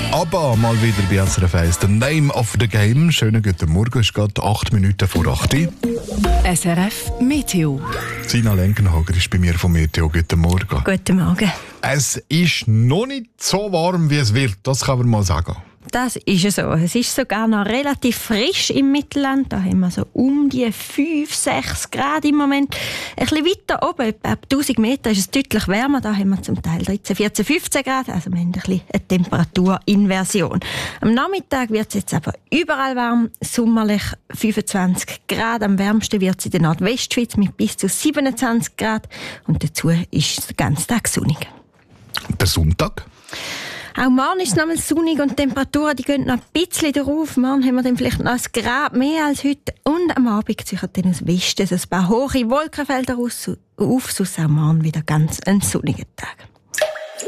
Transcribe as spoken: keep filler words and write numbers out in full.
Aber mal wieder bei S R F eins. The Name of the Game. Schönen guten Morgen, es ist gerade acht Minuten vor acht. S R F Meteo. Sina Lenkenhager ist bei mir vom Meteo. Guten Morgen. Guten Morgen. Es ist noch nicht so warm, wie es wird, das kann man mal sagen. Das ist es so. Es ist sogar noch relativ frisch im Mittelland. Da haben wir so um die fünf, sechs Grad im Moment. Ein bisschen weiter oben, ab tausend Meter, ist es deutlich wärmer. Da haben wir zum Teil dreizehn, vierzehn, fünfzehn Grad. Also wir haben ein bisschen eine Temperaturinversion. Am Nachmittag wird es jetzt aber überall warm, sommerlich fünfundzwanzig Grad. Am wärmsten wird es in der Nordwestschweiz mit bis zu siebenundzwanzig Grad. Und dazu ist es den ganzen Tag sonnig. Der Sonntag? Auch morgen ist es noch mal sonnig und die Temperaturen die gehen noch ein bisschen drauf. Morgen haben wir dann vielleicht noch ein Grad mehr als heute. Und am Abend ziehen dann aus Westen ein paar hohe Wolkenfelder auf, sonst auch morgen wieder ganz ein sonniger Tag.